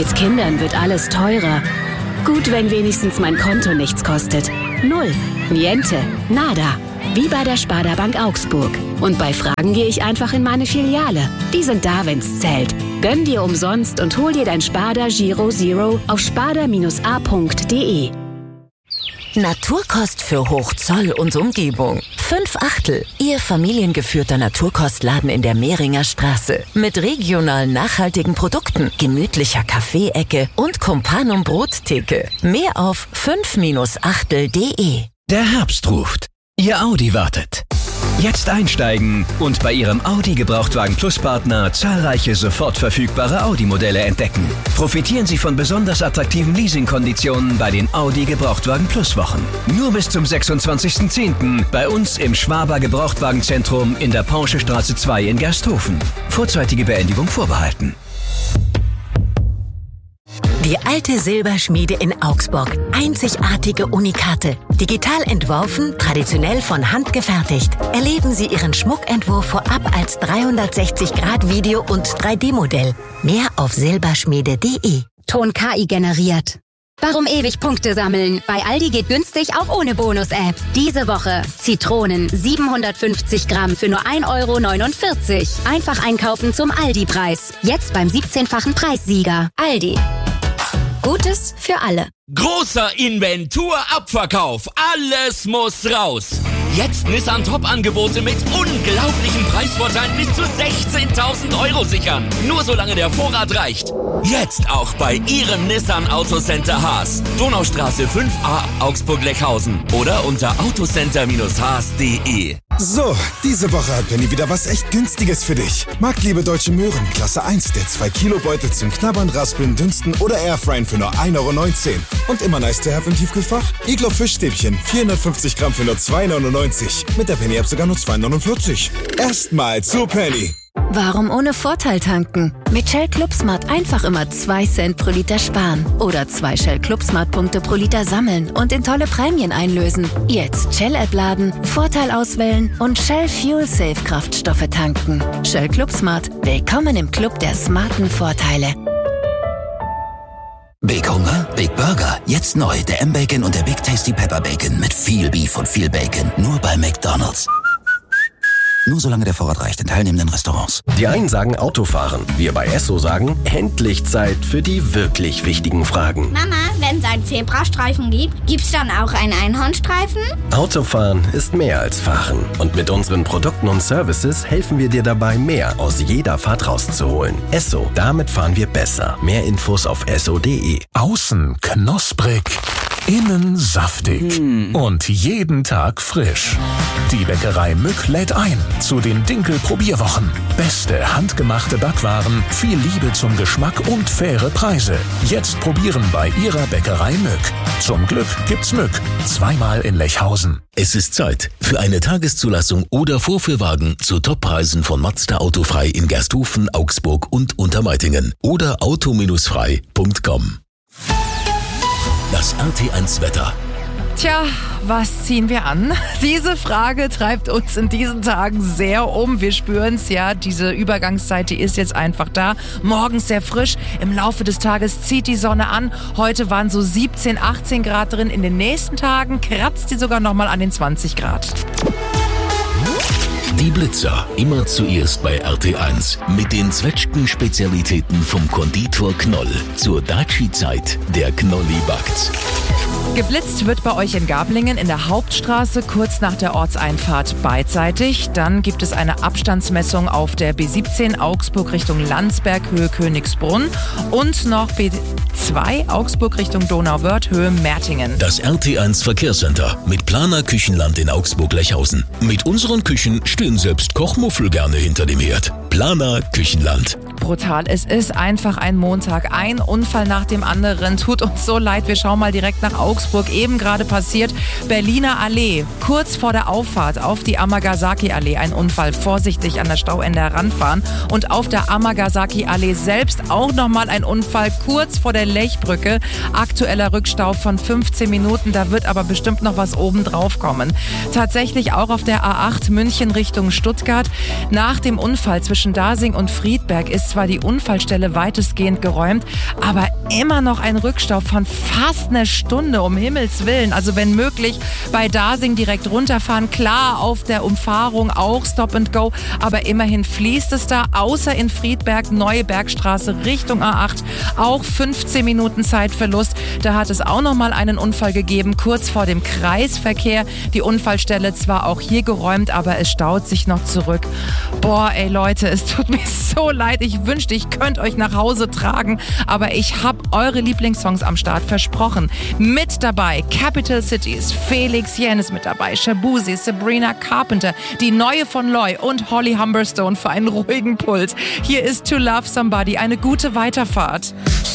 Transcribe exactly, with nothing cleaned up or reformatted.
Mit Kindern wird alles teurer. Gut, wenn wenigstens mein Konto nichts kostet. Null. Niente. Nada. Wie bei der Sparda Bank Augsburg. Und bei Fragen gehe ich einfach in meine Filiale. Die sind da, wenn's zählt. Gönn dir umsonst und hol dir dein Sparda Giro Zero auf sparda Bindestrich a Punkt de. Naturkost für Hochzoll und Umgebung. Fünf Achtel. Ihr familiengeführter Naturkostladen in der Mehringer Straße. Mit regionalen nachhaltigen Produkten, gemütlicher Kaffeeecke und Companum Brottheke. Mehr auf fünf Achtel Punkt de. Der Herbst ruft. Ihr Audi wartet. Jetzt einsteigen und bei Ihrem Audi Gebrauchtwagen Plus Partner zahlreiche sofort verfügbare Audi-Modelle entdecken. Profitieren Sie von besonders attraktiven Leasingkonditionen bei den Audi Gebrauchtwagen Plus Wochen. Nur bis zum sechsundzwanzigsten zehnten bei uns im Schwaber Gebrauchtwagenzentrum in der Porschestraße zwei in Gersthofen. Vorzeitige Beendigung vorbehalten. Die alte Silberschmiede in Augsburg. Einzigartige Unikate. Digital entworfen, traditionell von Hand gefertigt. Erleben Sie Ihren Schmuckentwurf vorab als dreihundertsechzig Grad Video- und drei D Modell. Mehr auf silberschmiede Punkt de. Ton K I generiert. Warum ewig Punkte sammeln? Bei Aldi geht günstig auch ohne Bonus-App. Diese Woche Zitronen siebenhundertfünfzig Gramm für nur ein Euro neunundvierzig. Einfach einkaufen zum Aldi-Preis. Jetzt beim siebzehnfachen Preissieger. Aldi. Gutes für alle. Großer Inventur-Abverkauf. Alles muss raus. Jetzt Nissan Top-Angebote mit unglaublichen Preisvorteilen bis zu sechzehntausend Euro sichern. Nur solange der Vorrat reicht. Jetzt auch bei Ihrem Nissan Autocenter Haas. Donaustraße fünf a Augsburg-Leckhausen oder unter autocenter haas punkt de. So, diese Woche hat Penny wieder was echt Günstiges für dich. Marktliebe Deutsche Möhren, Klasse eins, der zwei Kilo Beutel zum Knabbern, Raspeln, Dünsten oder Airfryen für nur ein Euro neunzehn. Und immer nice to have im Tiefkühlfach? Iglo Fischstäbchen, vierhundertfünfzig Gramm für nur zwei neunundneunzig. Mit der Penny-App sogar nur zwei neunundvierzig. Erstmal zu Penny. Warum ohne Vorteil tanken? Mit Shell Club Smart einfach immer zwei Cent pro Liter sparen. Oder zwei Shell Club Smart Punkte pro Liter sammeln und in tolle Prämien einlösen. Jetzt Shell-App laden, Vorteil auswählen und Shell Fuel Safe Kraftstoffe tanken. Shell Club Smart. Willkommen im Club der smarten Vorteile. Big Hunger? Big Burger. Jetzt neu. Der M-Bacon und der Big Tasty Pepper Bacon. Mit viel Beef und viel Bacon. Nur bei McDonald's. Nur solange der Vorrat reicht in teilnehmenden Restaurants. Die einen sagen Autofahren. Wir bei Esso sagen, endlich Zeit für die wirklich wichtigen Fragen. Mama, wenn es einen Zebrastreifen gibt, gibt's dann auch einen Einhornstreifen? Autofahren ist mehr als Fahren. Und mit unseren Produkten und Services helfen wir dir dabei, mehr aus jeder Fahrt rauszuholen. Esso, damit fahren wir besser. Mehr Infos auf esso punkt de. Außen knusprig, innen saftig mm. und jeden Tag frisch. Die Bäckerei Mück lädt ein zu den Dinkel-Probierwochen. Beste handgemachte Backwaren, viel Liebe zum Geschmack und faire Preise. Jetzt probieren bei Ihrer Bäckerei Mück. Zum Glück gibt's Mück. Zweimal in Lechhausen. Es ist Zeit für eine Tageszulassung oder Vorführwagen zu Toppreisen von Mazda Autofrei in Gersthofen, Augsburg und Untermeitingen oder auto frei punkt com. Das R T eins Wetter. Tja, was ziehen wir an? Diese Frage treibt uns in diesen Tagen sehr um. Wir spüren es ja, diese Übergangszeit, die ist jetzt einfach da. Morgens sehr frisch, im Laufe des Tages zieht die Sonne an. Heute waren so siebzehn, achtzehn Grad drin. In den nächsten Tagen kratzt die sogar nochmal an den zwanzig Grad. Die Blitzer, immer zuerst bei R T eins. Mit den Zwetschgen-Spezialitäten vom Konditor Knoll. Zur Daci-Zeit, der Knolli backt's. Geblitzt wird bei euch in Gablingen in der Hauptstraße kurz nach der Ortseinfahrt beidseitig. Dann gibt es eine Abstandsmessung auf der B siebzehn Augsburg Richtung Landsberg, Höhe Königsbrunn. Und noch B zwei Augsburg Richtung Donauwörth, Höhe Mertingen. Das R T eins Verkehrscenter mit Planer Küchenland in Augsburg-Lechhausen. Mit unseren Küchen stehen selbst Kochmuffel gerne hinter dem Herd. Planer Küchenland. Brutal. Es ist einfach ein Montag. Ein Unfall nach dem anderen. Tut uns so leid. Wir schauen mal direkt nach Augsburg. Eben gerade passiert. Berliner Allee. Kurz vor der Auffahrt auf die Amagasaki-Allee. Ein Unfall. Vorsichtig an der Stauende heranfahren. Und auf der Amagasaki-Allee selbst auch nochmal ein Unfall. Kurz vor der Lechbrücke. Aktueller Rückstau von fünfzehn Minuten. Da wird aber bestimmt noch was oben drauf kommen. Tatsächlich auch auf der A acht München Richtung Stuttgart. Nach dem Unfall zwischen Dasing und Friedberg ist zwar die Unfallstelle weitestgehend geräumt, aber immer noch ein Rückstau von fast einer Stunde, um Himmels Willen. Also wenn möglich bei Dasing direkt runterfahren. Klar, auf der Umfahrung auch Stop and Go, aber immerhin fließt es da, außer in Friedberg, Neue Bergstraße Richtung A acht. Auch fünfzehn Minuten Zeitverlust. Da hat es auch noch mal einen Unfall gegeben, kurz vor dem Kreisverkehr. Die Unfallstelle zwar auch hier geräumt, aber es staut sich noch zurück. Boah, ey Leute, es tut mir so leid. Ich wünschte, ich könnte euch nach Hause tragen, aber ich habe eure Lieblingssongs am Start versprochen. Mit dabei Capital Cities, Felix Jähn ist mit dabei, Shabuzi, Sabrina Carpenter, die neue von Loy und Holly Humberstone für einen ruhigen Puls. Hier ist To Love Somebody, eine gute Weiterfahrt.